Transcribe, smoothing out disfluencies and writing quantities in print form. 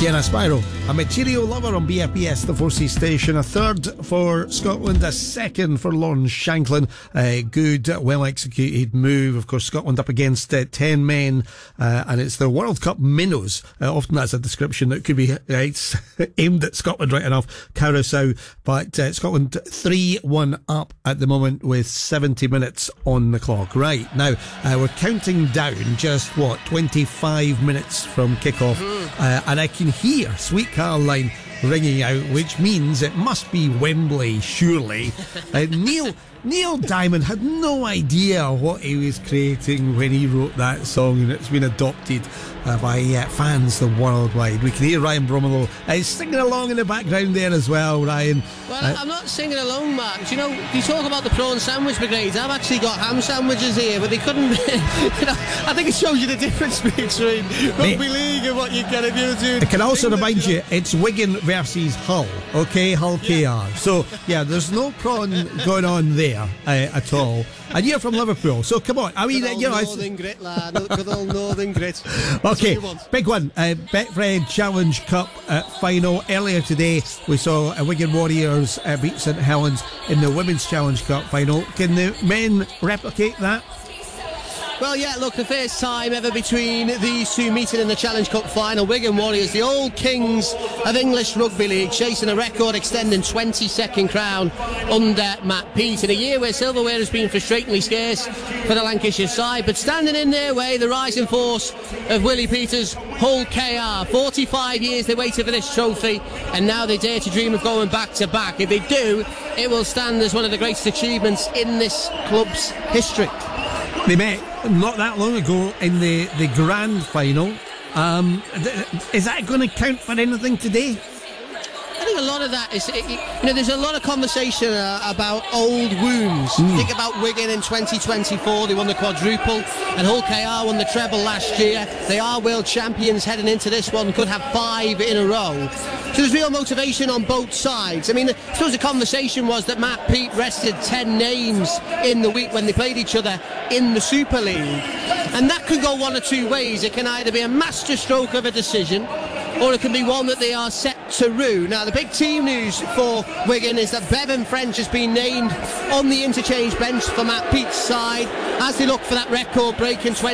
Sienna Spyro, a material lover on BFBS, the 4C station. A third for Scotland, a second for Lawrence Shanklin. Good, well executed move. Of course, Scotland up against 10 men, and it's the World Cup minnows. Often that's a description that could be aimed at Scotland, right enough. Curaçao, but Scotland 3-1 up at the moment with 70 minutes on the clock. Right, now we're counting down just 25 minutes from kick-off, and I can hear Sweet Caroline ringing out, which means it must be Wembley, surely. Neil Diamond had no idea what he was creating when he wrote that song, and it's been adopted by fans worldwide. We can hear Ryan Bromelo singing along in the background there as well, Ryan. Well, I'm not singing along, Mark. You know, you talk about the prawn sandwich brigade. I've actually got ham sandwiches here, but they couldn't. I think it shows you the difference between rugby league and what you get if you're doing. I can also remind you, it's Wigan versus Hull, okay? Hull KR. So, yeah, there's no prawn going on there at all. And you're from Liverpool, so come on. I mean, good old Northern grit, lad. Good old Northern grit. Okay, big one. Betfred Challenge Cup final. Earlier today, we saw Wigan Warriors beat St Helens in the Women's Challenge Cup final. Can the men replicate that? Well, yeah, look, the first time ever between these two meeting in the Challenge Cup final. Wigan Warriors, the old kings of English Rugby League, chasing a record-extending 22nd crown under Matt Peat in a year where silverware has been frustratingly scarce for the Lancashire side. But standing in their way, the rising force of Willie Peters' Hull KR. 45 years they waited for this trophy, and now they dare to dream of going back-to-back. If they do, it will stand as one of the greatest achievements in this club's history. They met not that long ago in the grand final. Is that going to count for anything today? I think a lot of that is, there's a lot of conversation about old wounds. Think about Wigan in 2024, they won the quadruple, and Hull KR won the treble last year. They are world champions heading into this one, could have 5 in a row. So there's real motivation on both sides. I mean, I suppose the conversation was that Matt Peat rested 10 names in the week when they played each other in the Super League. And that could go one or two ways. It can either be a masterstroke of a decision, or it can be one that they are set to rue. Now, the big team news for Wigan is that Bevan French has been named on the interchange bench for Matt Peat's side as they look for that record break in